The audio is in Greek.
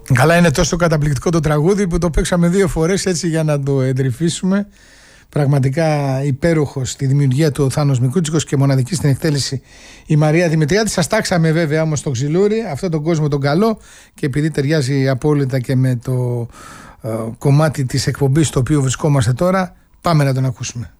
Καλά, είναι τόσο καταπληκτικό το τραγούδι που το παίξαμε 2 φορές έτσι για να το εντρυφήσουμε. Πραγματικά υπέροχος στη δημιουργία του ο Θάνος Μικούτσικος και μοναδική στην εκτέλεση η Μαρία Δημητριάδη. Σας τάξαμε βέβαια όμως το ξυλούρι, αυτόν τον κόσμο τον καλό, και επειδή ταιριάζει απόλυτα και με το κομμάτι της εκπομπής στο οποίο βρισκόμαστε τώρα, πάμε να τον ακούσουμε.